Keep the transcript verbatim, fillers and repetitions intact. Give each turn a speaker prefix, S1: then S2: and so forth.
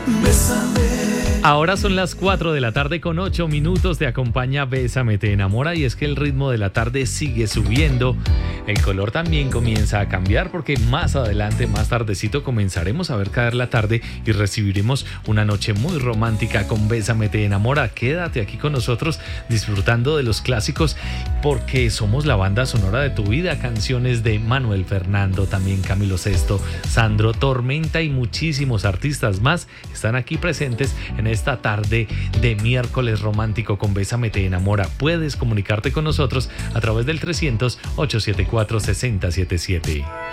S1: Ahora son las cuatro de la tarde con ocho minutos. Te acompaña Bésame, te enamora. Y es que el ritmo de la tarde sigue subiendo. El color también comienza a cambiar porque más adelante, más tardecito, comenzaremos a ver caer la tarde y recibiremos una noche muy romántica con Bésame, te enamora. Quédate aquí con nosotros disfrutando de los clásicos porque somos la banda sonora de tu vida. Canciones de Manuel Fernando, también Camilo Sesto, Sandro, Tormenta y muchísimos artistas más están aquí presentes en esta tarde de miércoles romántico con Bésame, te enamora. Puedes comunicarte con nosotros a través del trescientos, ochocientos setenta y cuatro, sesenta setenta y siete.